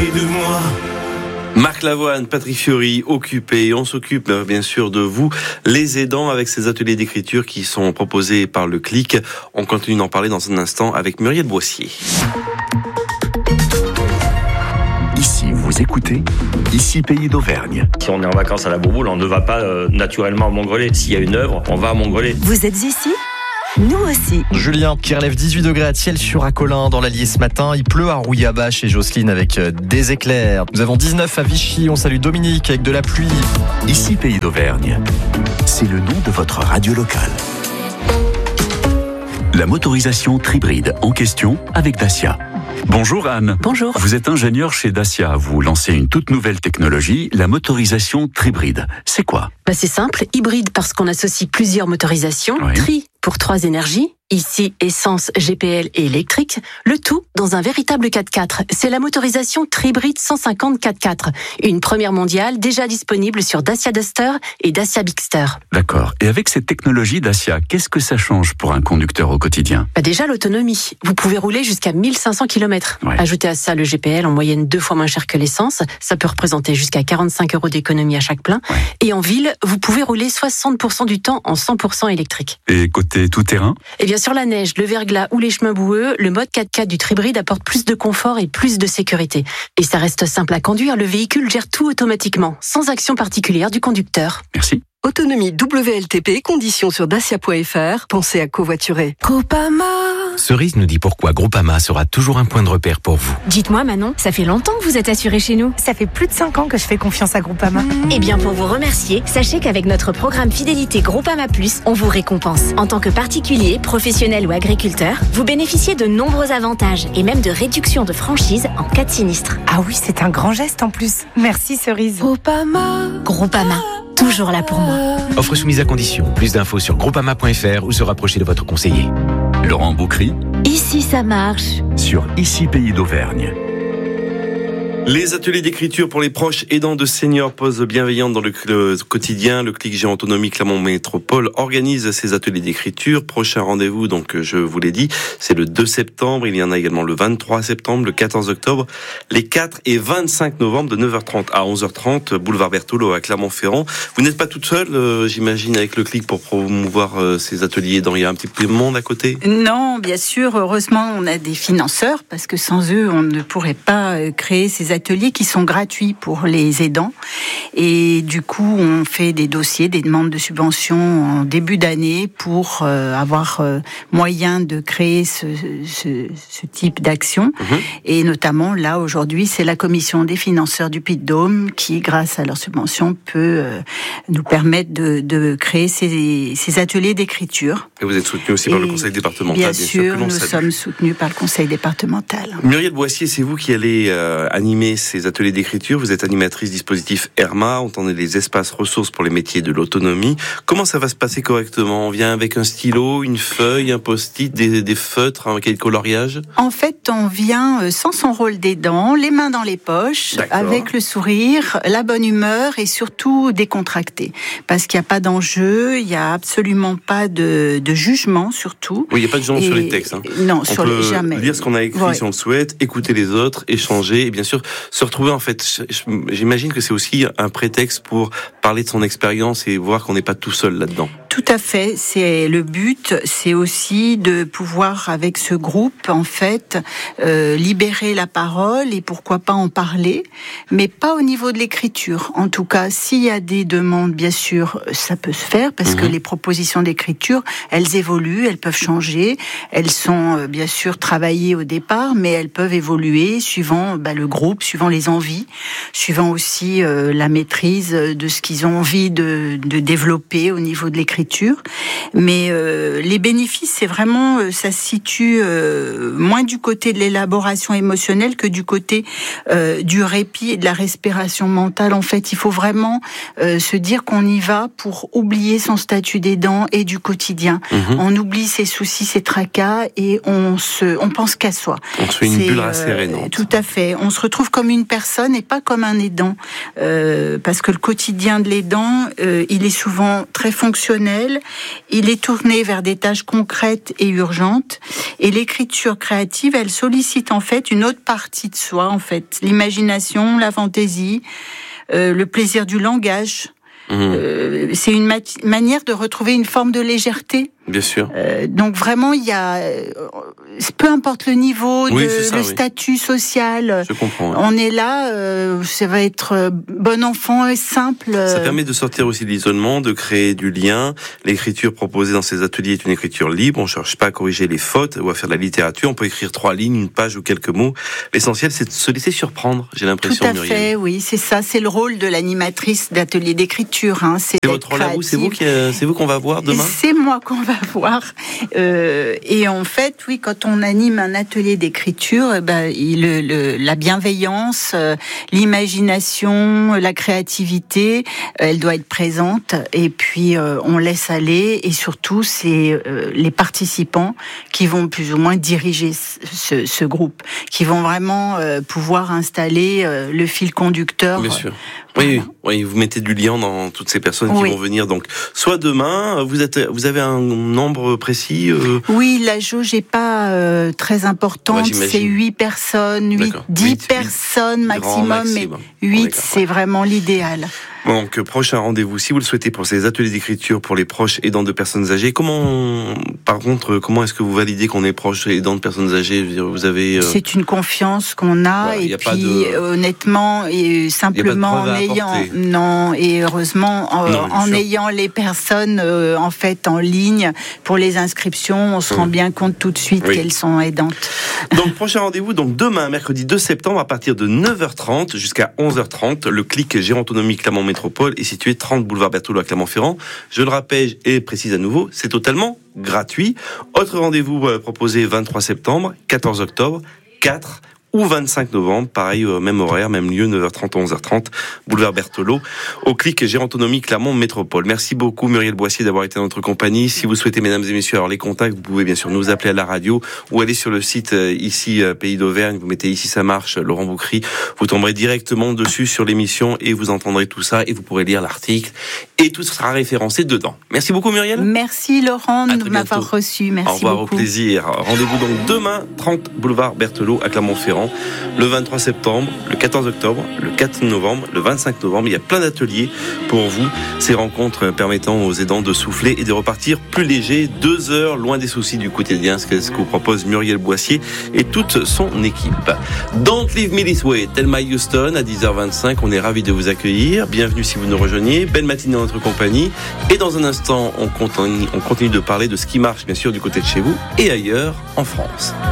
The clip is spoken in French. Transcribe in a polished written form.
de moi. Marc Lavoine, Patrick Fiori, occupés. On s'occupe bien sûr de vous, les aidants, avec ces ateliers d'écriture qui sont proposés par le CLIC. On continue d'en parler dans un instant avec Muriel Boissier. Ici, vous écoutez, ici Pays d'Auvergne. Si on est en vacances à la Bourboule, on ne va pas naturellement à Montgrelais. S'il y a une œuvre, on va à Montgrelais. Vous êtes ici ? Nous aussi. Julien qui relève 18 degrés à Thiel-sur-Acolin dans l'Allier ce matin. Il pleut à Rouillabach et Jocelyne avec des éclairs. Nous avons 19 à Vichy. On salue Dominique avec de la pluie. Ici Pays d'Auvergne. C'est le nom de votre radio locale. La motorisation Tribride en question avec Dacia. Bonjour Anne. Bonjour. Vous êtes ingénieur chez Dacia. Vous lancez une toute nouvelle technologie, la motorisation Tribride. C'est quoi ? C'est simple, hybride parce qu'on associe plusieurs motorisations, Oui. Tri pour 3 énergies, ici essence, GPL et électrique, le tout dans un véritable 4x4. C'est la motorisation Tribride 150 4x4, une première mondiale déjà disponible sur Dacia Duster et Dacia Bigster. D'accord. Et avec cette technologie Dacia, qu'est-ce que ça change pour un conducteur au quotidien ? Déjà l'autonomie, vous pouvez rouler jusqu'à 1500 km. Ouais. Ajoutez à ça le GPL en moyenne 2 fois moins cher que l'essence, ça peut représenter jusqu'à 45 € d'économie à chaque plein. Ouais. Et en ville, vous pouvez rouler 60% du temps en 100% électrique. Et côté tout-terrain ? Et bien sur la neige, le verglas ou les chemins boueux, le mode 4x4 du Tribride apporte plus de confort et plus de sécurité. Et ça reste simple à conduire, le véhicule gère tout automatiquement, sans action particulière du conducteur. Merci. Autonomie WLTP, conditions sur dacia.fr. Pensez à covoiturer. Groupama. Cerise nous dit pourquoi Groupama sera toujours un point de repère pour vous. Dites-moi Manon, ça fait longtemps que vous êtes assuré chez nous. Ça fait plus de 5 ans que je fais confiance à Groupama. Eh bien pour vous remercier, sachez qu'avec notre programme fidélité Groupama Plus, on vous récompense. En tant que particulier, professionnel ou agriculteur, vous bénéficiez de nombreux avantages et même de réductions de franchise en cas de sinistre. Ah oui, c'est un grand geste en plus. Merci Cerise. Groupama. Toujours là pour moi. Offre soumise à condition. Plus d'infos sur groupama.fr ou se rapprocher de votre conseiller. Laurent Boucry Ici ça marche. sur Ici Pays d'Auvergne. Les ateliers d'écriture pour les proches aidants de seniors, pause bienveillante dans le quotidien. Le CLIC Géant Autonomie Clermont Métropole organise ces ateliers d'écriture. Prochain rendez-vous, donc je vous l'ai dit, c'est le 2 septembre. Il y en a également le 23 septembre, le 14 octobre, les 4 et 25 novembre de 9h30 à 11h30, boulevard Berthelot à Clermont-Ferrand. Vous n'êtes pas toute seule, j'imagine, avec le CLIC pour promouvoir ces ateliers aidants. Il y a un petit peu de monde à côté ? Non, bien sûr. Heureusement, on a des financeurs parce que sans eux, on ne pourrait pas créer ces ateliers qui sont gratuits pour les aidants. Et du coup, on fait des dossiers, des demandes de subventions en début d'année pour avoir moyen de créer ce type d'action. Et notamment, là, aujourd'hui, c'est la commission des financeurs du Puy-de-Dôme qui, grâce à leurs subventions, peut nous permettre de créer ces ateliers d'écriture. Et vous êtes soutenu aussi par le conseil départemental, bien sûr, que l'on nous salue. sommes soutenus par le conseil départemental. Muriel Boissier, c'est vous qui allez animer ces ateliers d'écriture. Vous êtes animatrice dispositif Herma, on entendait les espaces ressources pour les métiers de l'autonomie. Comment ça va se passer correctement ? On vient avec un stylo, une feuille, un post-it, des feutres, un cahier de coloriage ? En fait, on vient sans son rôle d'aidant, les mains dans les poches, D'accord. avec le sourire, la bonne humeur et surtout décontracté. Parce qu'il n'y a pas d'enjeu, il n'y a absolument pas de jugement surtout. Oui, il n'y a pas de jugement sur les textes. Non, on peut jamais. lire ce qu'on a écrit si on le souhaite, écouter les autres, échanger et bien sûr se retrouver en fait. J'imagine que c'est aussi un prétexte pour parler de son expérience et voir qu'on n'est pas tout seul là-dedans. Tout à fait, c'est le but, c'est aussi de pouvoir avec ce groupe en fait libérer la parole et pourquoi pas en parler, mais pas au niveau de l'écriture. En tout cas, s'il y a des demandes, bien sûr, ça peut se faire parce que les propositions d'écriture, elles évoluent, elles peuvent changer, elles sont bien sûr travaillées au départ, mais elles peuvent évoluer suivant le groupe, suivant les envies, suivant aussi la maîtrise de ce qu'ils ont envie de développer au niveau de l'écriture. Mais les bénéfices, c'est vraiment, ça se situe moins du côté de l'élaboration émotionnelle que du côté du répit et de la respiration mentale. En fait, il faut vraiment se dire qu'on y va pour oublier son statut d'aidant et du quotidien. On oublie ses soucis, ses tracas et on pense qu'à soi. On se fait une bulle rassérénante. Tout à fait. On se retrouve comme une personne et pas comme un aidant. Parce que le quotidien de l'aidant, il est souvent très fonctionnel, il est tourné vers des tâches concrètes et urgentes. Et l'écriture créative, elle sollicite en fait une autre partie de soi, en fait. L'imagination, la fantaisie, le plaisir du langage. C'est une manière de retrouver une forme de légèreté. Bien sûr. Donc vraiment, il y a, peu importe le niveau, le statut social, je comprends, on est là, ça va être bon enfant et simple. Ça permet de sortir aussi de l'isolement, de créer du lien. L'écriture proposée dans ces ateliers est une écriture libre, on ne cherche pas à corriger les fautes ou à faire de la littérature, on peut écrire 3 lignes, une page ou quelques mots. L'essentiel, c'est de se laisser surprendre, j'ai l'impression, Muriel. Tout à fait, oui, c'est ça, c'est le rôle de l'animatrice d'atelier d'écriture. Hein, c'est votre rôle à vous, c'est vous qu'on va voir demain ? C'est moi qu'on va voir. Et en fait, oui, quand on anime un atelier d'écriture, la bienveillance, l'imagination, la créativité, elle doit être présente. Et puis, on laisse aller. Et surtout, c'est les participants qui vont plus ou moins diriger ce groupe, qui vont vraiment pouvoir installer le fil conducteur. Bien sûr. Oui, vous mettez du lien dans toutes ces personnes qui vont venir. Donc, soit demain, vous avez un nombre précis Oui, la jauge n'est pas très importante. C'est 8 personnes, 10 personnes maximum, mais 8, c'est vraiment l'idéal. Donc, prochain rendez-vous, si vous le souhaitez, pour ces ateliers d'écriture pour les proches aidants de personnes âgées. Comment est-ce que vous validez qu'on est proche aidant de personnes âgées ? Vous avez C'est une confiance qu'on a, et puis honnêtement et simplement en ayant les personnes en fait en ligne pour les inscriptions, on se rend bien compte tout de suite qu'elles sont aidantes. Donc, prochain rendez-vous, donc demain, mercredi 2 septembre, à partir de 9h30 jusqu'à 11h30, le CLIC Gérontonomie Clermont Métropole est situé 30 boulevard Berthelot à Clermont-Ferrand. Je le rappelle et précise à nouveau, c'est totalement gratuit. Autre rendez-vous proposé 23 septembre, 14 octobre, 4 ou 25 novembre, pareil, même horaire, même lieu, 9h30, 11h30, boulevard Berthelot, au CLIC Gérontonomie Clermont Métropole. Merci beaucoup Muriel Boissier d'avoir été dans notre compagnie. Si vous souhaitez, mesdames et messieurs, alors les contacts, vous pouvez bien sûr nous appeler à la radio ou aller sur le site ici, Pays d'Auvergne, vous mettez Ici ça marche, Laurent Boucry, vous tomberez directement dessus sur l'émission et vous entendrez tout ça et vous pourrez lire l'article et tout sera référencé dedans. Merci beaucoup Muriel. Merci Laurent de m'avoir reçu. Merci beaucoup. Au revoir, au plaisir. Rendez-vous donc demain, 30 boulevard Berthelot à Clermont-Ferrand. Le 23 septembre, le 14 octobre, le 4 novembre, le 25 novembre. Il y a plein d'ateliers pour vous. Ces rencontres permettant aux aidants de souffler et de repartir plus léger. 2 heures loin des soucis du quotidien. C'est ce que vous propose Muriel Boissier et toute son équipe. Don't Leave Me This Way, Thelma Houston à 10h25. On est ravis de vous accueillir. Bienvenue si vous nous rejoignez. Belle matinée en notre compagnie. Et dans un instant, on continue de parler de ce qui marche, bien sûr, du côté de chez vous et ailleurs en France.